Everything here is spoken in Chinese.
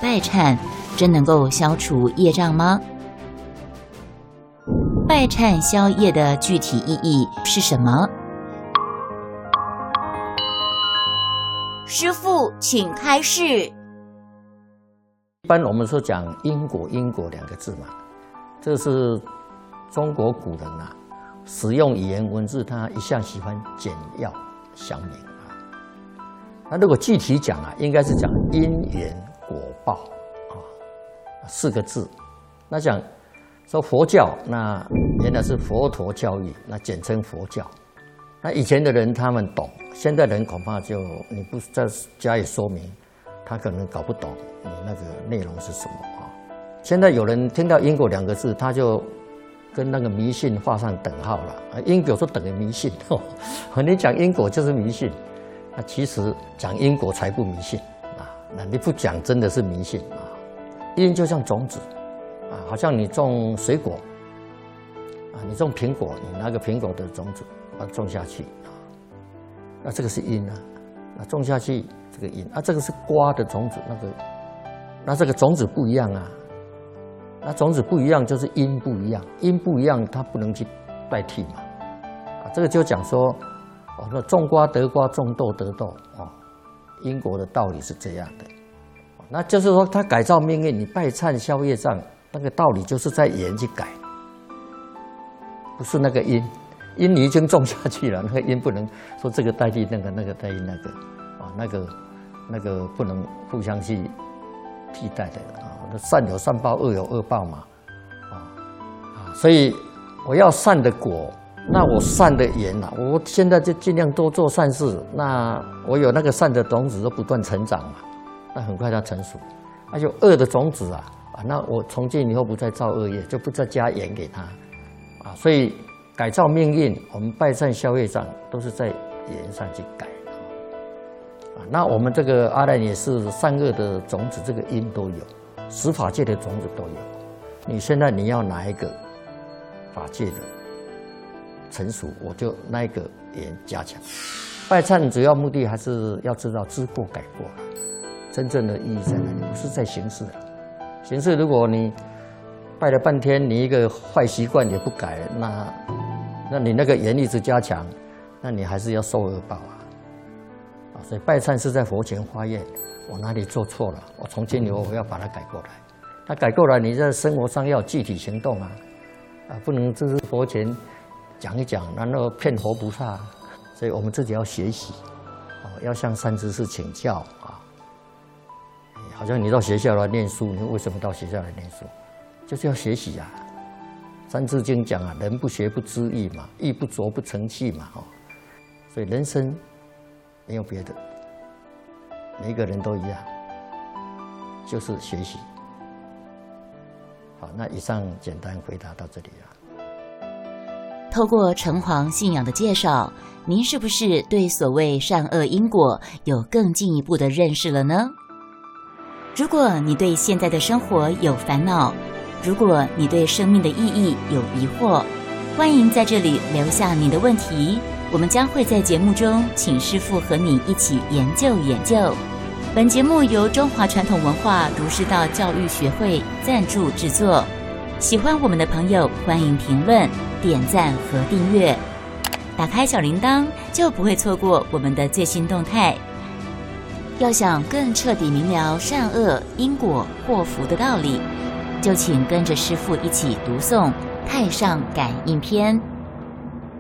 拜忏真能够消除业障吗？拜忏消业的具体意义是什么？ 师父，请开示。 一般我们说讲因果，因果两个字嘛，这是中国古人啊，使用语言文字，他一向喜欢简要详明啊。那如果具体讲啊，应该是讲因缘果报啊，4个字。那讲说佛教，那原来是佛陀教育，那简称佛教。那以前的人他们懂，现在人恐怕就你不再加以说明，他可能搞不懂你那个内容是什么啊。现在有人听到因果两个字，他就跟那个迷信画上等号了。因果说等于迷信，你讲因果就是迷信，那其实讲因果才不迷信啊。那你不讲真的是迷信啊。因就像种子啊，好像你种水果啊，你种苹果，你拿个苹果的种子把它种下去啊，那这个是因啊。那种下去这个因啊，这个是瓜的种子，那这个种子不一样啊。那种子不一样，就是因不一样，因不一样，它不能去代替嘛。啊，这个就讲说，哦，那种瓜得瓜，种豆得豆，哦，因果的道理是这样的。那就是说，它改造命运，你拜忏消业障，那个道理就是在缘去改，不是那个因。因你已经种下去了，那个因不能说这个代替那个，那个代替那个，啊，那个不能互相去替代的啊。善有善报，恶有恶报嘛，所以我要善的果，那我善的缘啊，我现在就尽量多做善事，那我有那个善的种子都不断成长嘛，那很快它成熟。那有恶的种子啊，那我从今以后不再造恶业，就不再加缘给他啊。所以改造命运，我们拜忏消业障都是在缘上去改啊。那我们这个阿赖也是善恶的种子，这个因都有。十法界的种子都有，你现在你要哪一个法界的成熟，我就那一个缘加强。拜忏主要目的还是要知道知过改过，真正的意义在哪里？不是在形式啊。形式如果你拜了半天，你一个坏习惯也不改，那你那个缘一直加强，那你还是要受恶报啊。所以拜忏是在佛前发愿。我哪里做错了？我从今以后我要把它改过来。那改过来，你在生活上要具体行动啊！不能只是佛前讲一讲，然后骗活菩萨。所以我们自己要学习，要向善知识请教啊。好像你到学校来念书，你为什么到学校来念书？就是要学习啊。《三字经》讲啊，人不学不知义嘛，义不琢不成器嘛。所以人生没有别的。每一个人都一样，就是学习。好，那以上简单回答到这里了。 透过城隍信仰的介绍，您是不是对所谓善恶因果有更进一步的认识了呢？如果你对现在的生活有烦恼，如果你对生命的意义有疑惑，欢迎在这里留下你的问题，我们将会在节目中请师父和你一起研究研究。本节目由中华传统文化儒释道教育学会赞助制作。喜欢我们的朋友，欢迎评论、点赞和订阅。打开小铃铛，就不会错过我们的最新动态。要想更彻底明了善恶因果祸福的道理，就请跟着师父一起读诵《太上感应篇》。